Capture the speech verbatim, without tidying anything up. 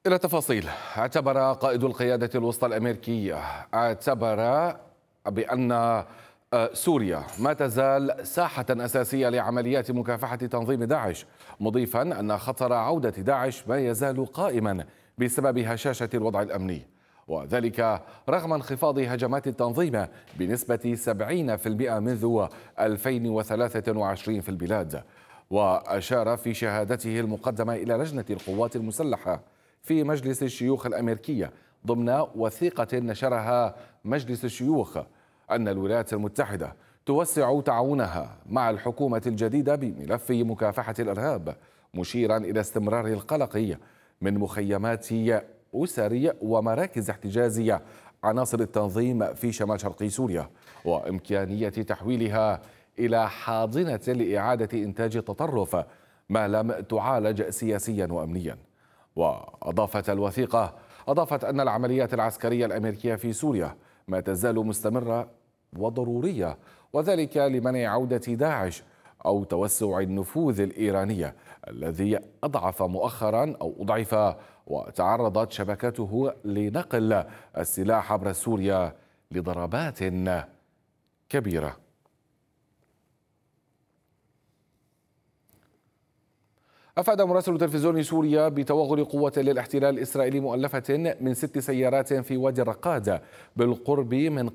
إلى التفاصيل. اعتبر قائد القيادة الوسطى الأمريكية اعتبر بأن آه، سوريا ما تزال ساحة أساسية لعمليات مكافحة تنظيم داعش، مضيفا أن خطر عودة داعش ما يزال قائما بسبب هشاشة الوضع الأمني، وذلك رغم انخفاض هجمات التنظيم بنسبة سبعين بالمئة منذ ألفين وثلاثة وعشرين في البلاد. وأشار في شهادته المقدمة إلى لجنة القوات المسلحة في مجلس الشيوخ الأمريكية ضمن وثيقة نشرها مجلس الشيوخ أن الولايات المتحدة توسع تعاونها مع الحكومة الجديدة بملف مكافحة الإرهاب، مشيرا إلى استمرار القلق من مخيمات أسري ومراكز احتجاز عناصر التنظيم في شمال شرق سوريا، وإمكانية تحويلها إلى حاضنة لإعادة إنتاج التطرف ما لم تعالج سياسيا وأمنيا. وأضافت الوثيقة أضافت أن العمليات العسكرية الأمريكية في سوريا ما تزال مستمرة وضرورية، وذلك لمنع عودة داعش أو توسع النفوذ الإيراني الذي أضعف مؤخرا أو أضعف وتعرضت شبكته لنقل السلاح عبر سوريا لضربات كبيرة. أفاد مراسل تلفزيون سوريا بتوغل قوة للاحتلال الإسرائيلي مؤلفة من ست سيارات في وادي الرقاد بالقرب من